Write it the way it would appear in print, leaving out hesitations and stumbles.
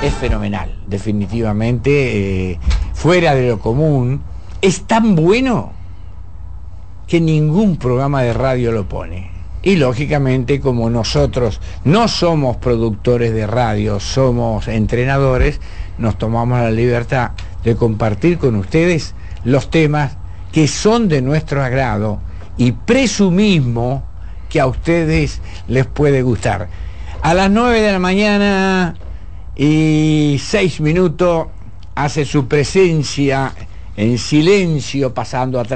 es fenomenal, definitivamente, fuera de lo común. Es tan bueno que ningún programa de radio lo pone. Y lógicamente, como nosotros no somos productores de radio, somos entrenadores, nos tomamos la libertad de compartir con ustedes los temas que son de nuestro agrado y presumimos que a ustedes les puede gustar. A las 9 de la mañana y 6 minutos hace su presencia en silencio, pasando atrás